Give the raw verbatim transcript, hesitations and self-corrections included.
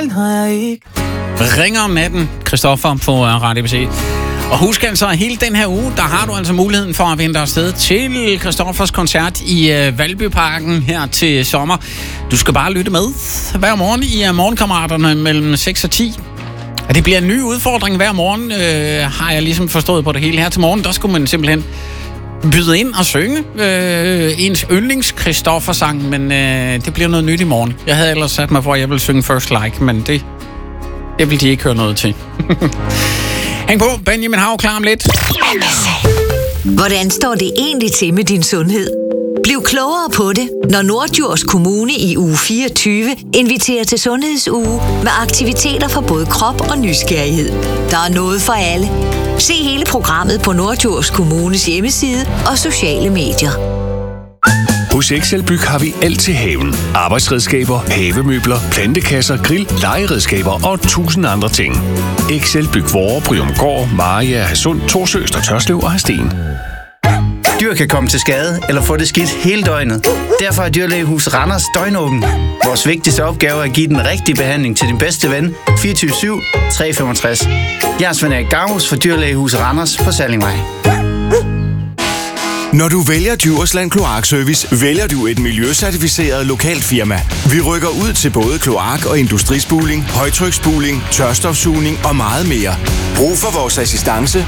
Ringer om natten, Christoffer på Radio B C. Og husk altså, at hele den her uge, der har du altså muligheden for at vende dig afsted til Christoffers koncert i uh, Valbyparken her til sommer. Du skal bare lytte med hver morgen i uh, Morgenkammeraterne mellem seks og ti. Og det bliver en ny udfordring hver morgen, øh, har jeg ligesom forstået på det hele her til morgen. Der skulle man simpelthen byde ind og synge øh, ens yndlings Christoffer-sang, men øh, det bliver noget nyt i morgen. Jeg havde ellers sat mig for, at jeg ville synge First Like, men det, det vil de ikke høre noget til. Hæng på, Benjamin Hav klar om lidt. Hvordan står det egentlig til med din sundhed? Bliv klogere på det, når Norddjurs Kommune i uge fireogtyve inviterer til Sundhedsuge med aktiviteter for både krop og nysgerrighed. Der er noget for alle. Se hele programmet på Norddjurs Kommunes hjemmeside og sociale medier. Hos Excelbyg har vi alt til haven. Arbejdsredskaber, havemøbler, plantekasser, grill, legeredskaber og tusind andre ting. Excelbyg Vore, Bryumgård, Maria, Hadsund, Torsøst og Tørslev og Hadsten. Dyr kan komme til skade eller få det skidt hele døgnet. Derfor er Dyrlægehus Randers døgnåben. Vores vigtigste opgave er at give den rigtige behandling til din bedste ven fireogtyve syv tre femogtres. Jeg er Svend Erik Gavhus for Dyrlægehus Randers på Sallingvej. Når du vælger Djursland Kloakservice, vælger du et miljøcertificeret lokalt firma. Vi rykker ud til både kloak- og industrispuling, højtryksspuling, tørstofsugning og meget mere. Brug for vores assistance